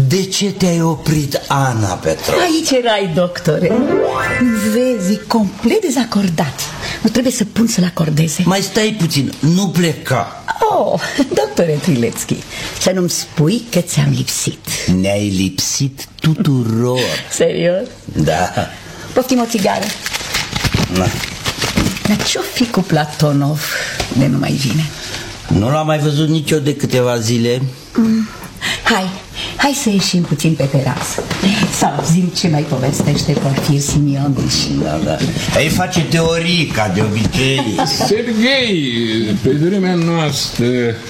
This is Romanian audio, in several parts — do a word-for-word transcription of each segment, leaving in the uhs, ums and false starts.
De ce te-ai oprit, Ana Petrov? Aici erai, doctore. Vezi, complet dezacordat. Nu trebuie să pun să-l acordeze. Mai stai puțin, nu pleca. Oh, doctore Trilețchi, să nu-mi spui că ți-am lipsit. Ne-ai lipsit tuturor. Serios? Da. Poftim o țigară. Na. Dar ce-o fi cu Platonov de nu mai vine? Nu l-am mai văzut nici eu de câteva zile. mm. Hai, hai să ieșim puțin pe terasă. Să auzim ce mai povestește Porfir Simionici. Da, da. Ei face teorii, ca de obicei. Serghei, pe vremea noastră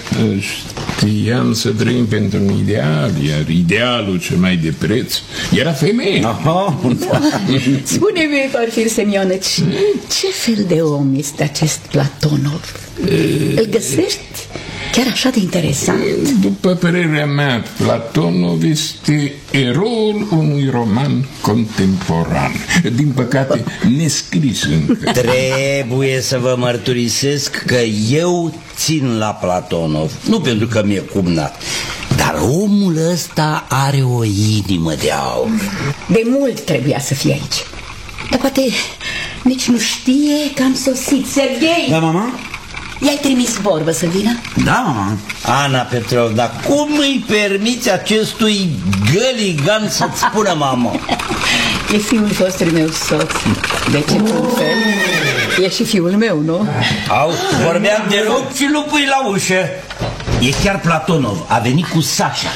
știam să trăim pentru un ideal, iar idealul cel mai de preț era femeie. Aha, da. Spune-mi, Porfir Simionici, ce fel de om este acest Platonov? Îl găsești chiar așa de interesant? După părerea mea, Platonov este eroul unui roman contemporan, din păcate nescris încă. Trebuie să vă mărturisesc că eu țin la Platonov, nu pentru că mi-e cumnat, dar omul ăsta are o inimă de aur. De mult trebuia să fie aici, dar poate nici nu știe că am sosit. Serghei! Da, mama? I-ai trimis vorbă să vină? Da, mama. Ana Petrov, dar cum îi permiți acestui găligan să-ți spună mama? E fiul fostului meu soț. De ce, într-un fel, e și fiul meu, nu? Au, vorbeam de lup și lupul la ușă. E chiar Platonov, a venit cu Sasha.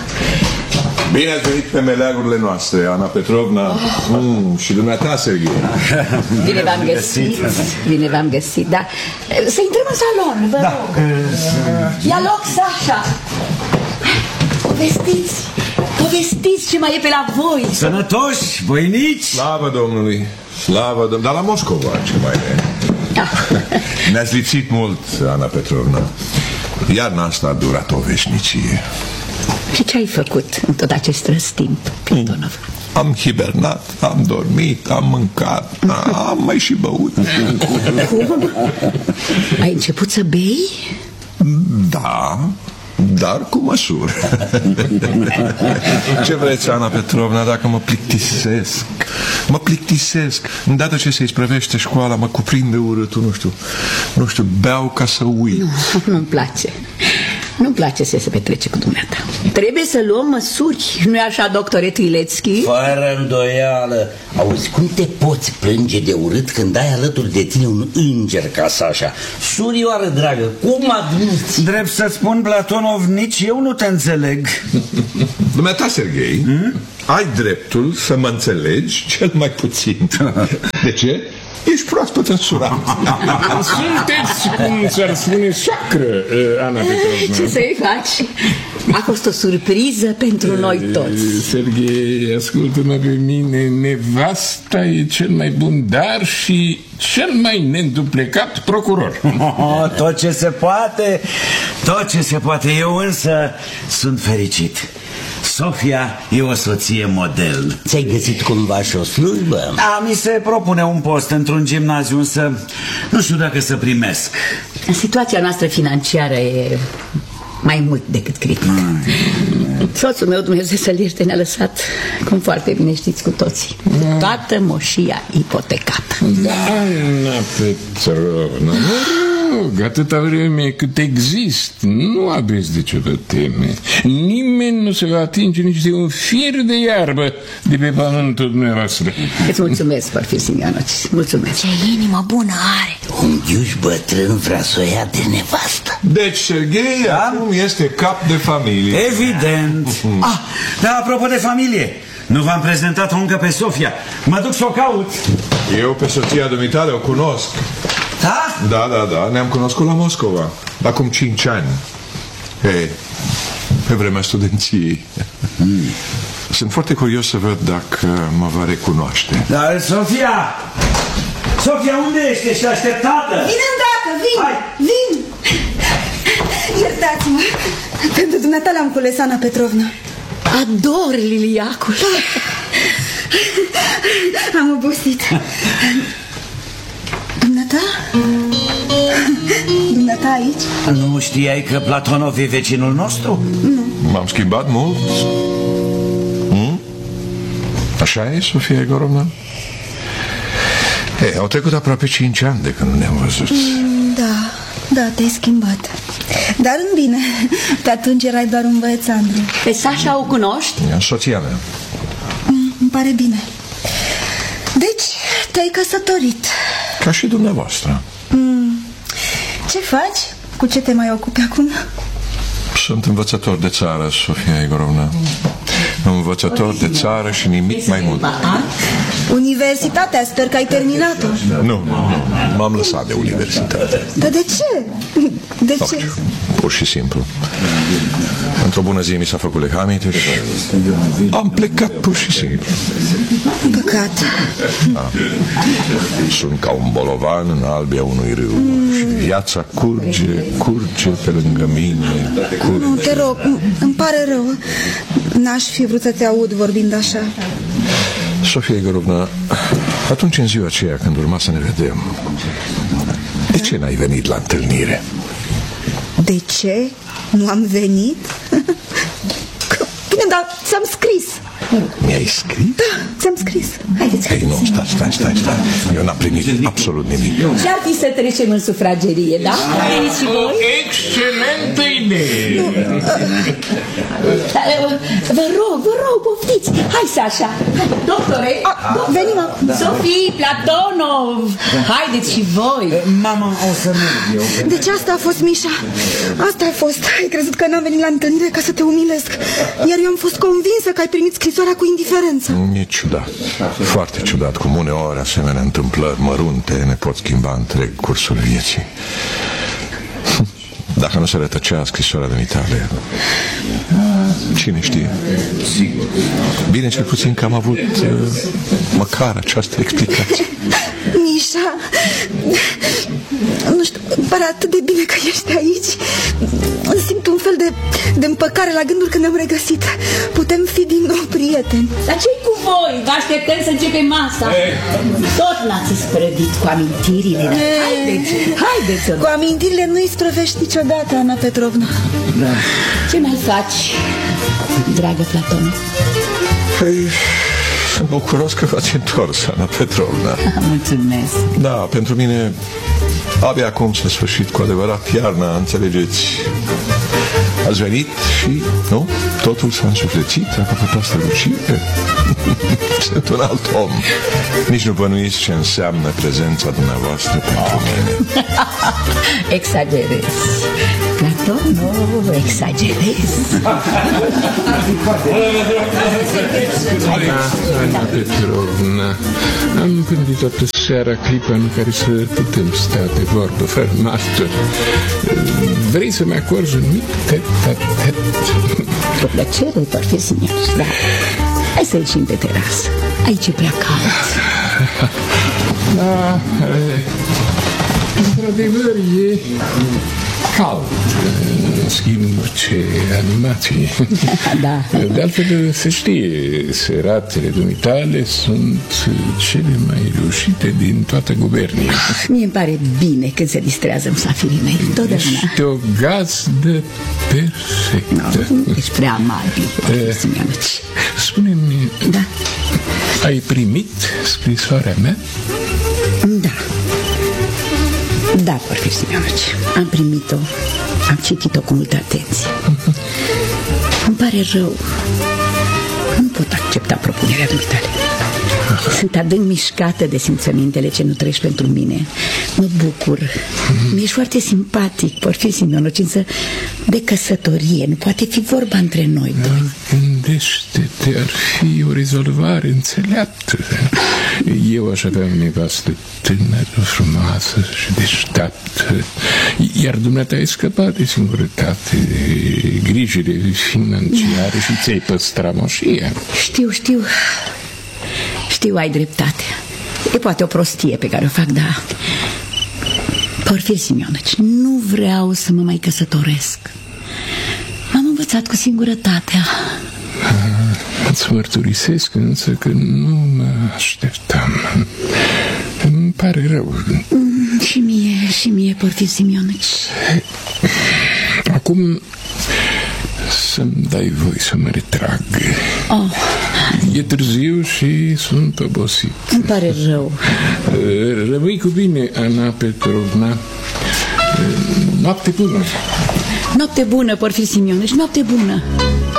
Bine ați venit pe meleagurile noastre, Ana Petrovna. mm, Și dumneata, Serghei. Bine v-am găsit. Bine v-am găsit, da. Să intrăm în salon, vă Da. rog. Ia loc, Sasha. Povestiți, povestiți ce mai e pe la voi. Sănătoși, voinici. Slavă Domnului. Slavă Domnului. Dar la Moscova ce mai e? Ne-ați lipsit mult, Ana Petrovna. Iarna asta a durat o veșnicie. Și ce ai făcut în tot acest răstimp, Platonov? Am hibernat, am dormit, am mâncat, am mai și băut. Cum? Ai început să bei? Da, dar cu măsură. Ce vreți, Ana Petrovna, dacă mă plictisesc? Mă plictisesc. Îndată ce se isprăvește școala, mă cuprinde urâtul, nu știu. Nu știu, beau ca să uit. Nu, nu-mi place. Nu-mi place să se petrece cu dumneata. Trebuie să luăm măsuri. Nu-i așa, doctore Trilețchi? Fără îndoială. Auzi, cum te poți plânge de urât când ai alături de tine un înger ca Sasha? Surioară dragă, cum admiți? Drept să spun, Platonov, nici eu nu te înțeleg. Dumneata, Serghei, hmm? ai dreptul să mă înțelegi cel mai puțin. De ce? Ești proaspăt însurat. Sunteți, cum ți-ar spune, soacră, Ana Petrovna. Ce să-i faci? A fost o surpriză pentru noi toți. Serghei, ascultă-mă pe mine. Nevasta e cel mai bun dar și cel mai neînduplecat procuror. Oh, tot ce se poate, tot ce se poate. Eu însă sunt fericit. Sofia e o soție model. Ți-ai găsit cumva și o slujbă? Da, mi se propune un post într-un gimnaziu, însă nu știu dacă să primesc. Situația noastră financiară e mai mult decât critică. Mm. Soțul meu, Dumnezeu să-l ierte, ne-a lăsat, cum foarte bine știți cu toții, mm. toată moșia ipotecată. Da, Ana Petrovna, mă rog, atâta vreme cât exist, nu aveți de ce vă teme. Nimeni nu se va atinge nici de un fir de iarbă de pe pământul dumneavoastră. Îți mulțumesc, Porfir Simionici, mulțumesc. Ce inimă bună are. Un ghiuș bătrân vrea să o ia de nevastă. Deci, Serghei, da? acum este cap de familie. Evident. Ah, dar apropo de familie, nu v-am prezentat-o încă pe Sofia. Mă duc să o caut. Eu pe soția dumitale o cunosc. Da? Da, da, da, ne-am cunoscut la Moscova acum cinci ani. Hey, pe vremea studenției. mm. Sunt foarte curios să văd dacă mă va recunoaște. Dar, Sofia! Sofia, unde ești? Ești așteptată? Vin îndată, vin, Hai. vin. Iertați-mă, pentru dumneata l-am cules, Ana Petrovna. Ador liliacul. Am obosit. Dumneata? Dumneata aici? Nu știai că Platonov e vecinul nostru? Nu. M-am schimbat mult? Așa e, Sofia Egorovna? Ei, au trecut aproape cinci ani de când ne-am văzut. Mm, da, da, te-ai schimbat. Dar în bine, pe atunci erai doar un băieț, Andrei. Pe Sasha o cunoști? E soția mea. Mm, îmi pare bine. Deci, te-ai căsătorit. Ca și dumneavoastră. Mm, ce faci? Cu ce te mai ocupi acum? Sunt învățător de țară, Sofia Egorovna. Învățător de țară și nimic mai mult. Universitatea, sper că ai terminat-o. Nu, nu, nu, m-am lăsat de universitate. Dar de ce? De Nu ce? știu, pur și simplu. Într-o bună zi mi s-a făcut lehamite și am plecat pur și simplu. Păcat. Da. Sunt ca un bolovan în albia unui râu mm. și viața curge, curge pe lângă mine, curge. Nu, te rog, îmi pare rău. N-aș fi vrut să te aud vorbind așa. Sofia Egorovna, atunci în ziua aceea când urma să ne vedem, de ce n-ai venit la întâlnire? De ce? Nu am venit? Bine, dar ți-am scris. Mi-ai scris? Da, ți-am scris. Haideți, Ei, nu, stai, stai, stai, stai. Eu n-am primit absolut nimic. Și-ar fi să trecem în sufragerie, da? Veniți și voi? Excelentă idee! Vă rog, vă rog, poftiți. Hai, Sasha. Doctore, venim acum. Sofie, Platonov. Haideți și voi. Mama, o să merg eu. Deci asta a fost, Mișa. Asta a fost. Ai crezut că n-am venit la întâlnire ca să te umilesc. Iar eu am fost convinsă că ai primit scrisoarea cu indiferență. E ciudat. Foarte ciudat cum uneori asemenea întâmplări mărunte ne pot schimba întreg cursul vieții. Dacă nu se rătăcea scrisoarea dumitale, cine știe? Bine, cel puțin că am avut uh, măcar această explicație. Mișa, nu știu, îmi pare atât de bine că ești aici. Simt un fel de, de împăcare la gândul că ne-am regăsit. Putem fi din nou prieteni. Dar ce-i cu voi? Vă așteptăm să începem masa. Tot n-ați isprăvit cu amintirile. Haideți, haideți. Cu amintirile nu-i străvești niciodată, Ana Petrovna. Da. Ce mai faci, dragă Platon? Păi, sunt bucuros că v-ați întors, Ana Petrovna. Mulțumesc. Da, pentru mine abia acum s-a sfârșit cu adevărat iarna, înțelegeți? Ați venit și, nu? Totul s-a însuflețit, a făcut o strălucire. Sunt un alt om. Nici nu bănuiți ce înseamnă prezența dumneavoastră pentru mine. Exagerez. Platon, nu, exagerez. Ana Petrovna, am gândit toată seara clipa în care să putem sta de vorbă fără martori. Vrei să-mi acorzi un mic tet-a-tet? Cu plăcere, Porfir Simionici, da. Hai să ieșim pe terasă. Aici e prea cald. Da, într-adevăr e cald. În schimb, ce animații. Da. De altfel, se știe, seratele dumitale sunt cele mai reușite din toată guvernia. Mie îmi pare bine când se distrează musafirii mei. Totdeauna. Ești o gazdă perfectă. No, ești prea amabil, Porfir Simionici. Spune-mi, da. Ai primit scrisoarea mea? Da. Da, Porfir Simionici. Am primit-o. Am citit-o cu multă atenție. Îmi pare rău. Nu pot accepta propunerea dumitale. Sunt adânc mișcată de simțămintele ce nu treci pentru mine. Mă bucur. Mi-ești foarte simpatic, Porfir Simionici, însă de căsătorie nu poate fi vorba între noi doi. Gândește-te, ar fi o rezolvare înțeleaptă. Eu aș avea o nevastă tânără, frumoasă și deșteaptă, iar dumneata ai scăpat de singurătate, de grijile financiare și ți-ai păstra moșia. Știu, știu. Știu, ai dreptate. E poate o prostie pe care o fac, dar Porfir Simionici, nu vreau să mă mai căsătoresc. M-am învățat cu singurătatea. Îți mărturisesc însă că nu mă așteptam. Îmi pare rău. Mm, și mie, și mie, Porfir Simionici. Acum să-mi dai voi să mă retrag. Oh, E târziu și sunt obosit. Îmi pare rău. Rămâi cu bine, Ana Petrovna. Noapte bună. Noapte bună, Porfir Simionovici, noapte bună.